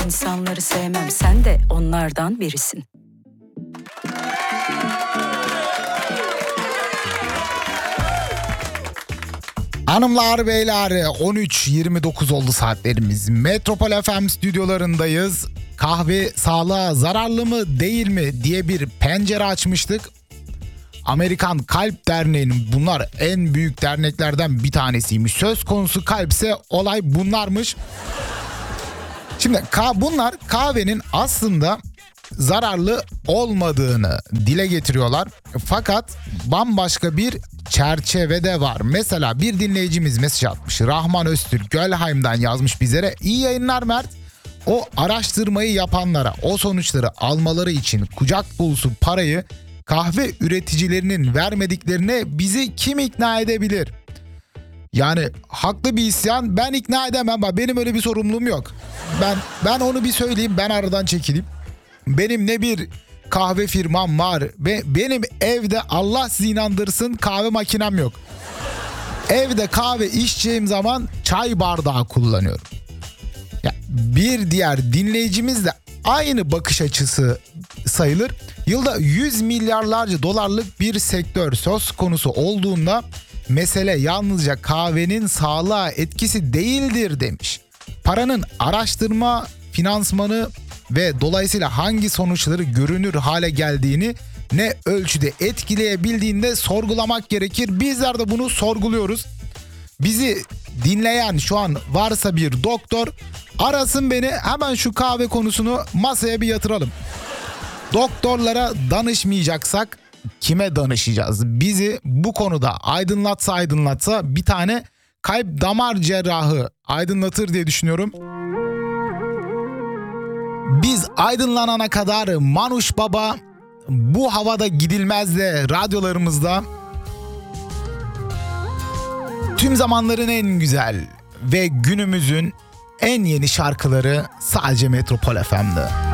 İnsanları sevmem, sen de onlardan birisin. Hanımlar beyler, 13.29 oldu saatlerimiz. Metropol FM stüdyolarındayız. Kahve sağlığa zararlı mı değil mi diye bir pencere açmıştık. Amerikan Kalp Derneği'nin, bunlar en büyük derneklerden bir tanesiymiş. Söz konusu kalpse olay bunlarmış. Şimdi bunlar kahvenin aslında zararlı olmadığını dile getiriyorlar. Fakat bambaşka bir çerçevede var. Mesela bir dinleyicimiz mesaj atmış. Rahman Öztürk Gölheim'den yazmış bizlere. İyi yayınlar Mert. O araştırmayı yapanlara o sonuçları almaları için kucak dolusu parayı kahve üreticilerinin vermediklerine bizi kim ikna edebilir? Yani haklı bir isyan, ben ikna edemem. Benim öyle bir sorumluluğum yok. Ben onu bir söyleyeyim, ben aradan çekileyim. Benim ne bir kahve firmam var ve benim evde, Allah sizi inandırsın, kahve makinem yok. Evde kahve içeceğim zaman çay bardağı kullanıyorum. Ya, bir diğer dinleyicimiz de aynı bakış açısı sayılır. Yılda 100 milyarlarca dolarlık bir sektör söz konusu olduğunda mesele yalnızca kahvenin sağlığa etkisi değildir demiş. Paranın araştırma, finansmanı ve dolayısıyla hangi sonuçları görünür hale geldiğini ne ölçüde etkileyebildiğinde sorgulamak gerekir. Bizler de bunu sorguluyoruz. Bizi dinleyen şu an varsa bir doktor, arasın beni, hemen şu kahve konusunu masaya bir yatıralım. Doktorlara danışmayacaksak kime danışacağız? Bizi bu konuda aydınlatsa bir tane kalp damar cerrahı aydınlatır diye düşünüyorum. Biz aydınlanana kadar Manuş Baba bu havada gidilmez de radyolarımızda tüm zamanların en güzel ve günümüzün en yeni şarkıları sadece Metropol FM'de.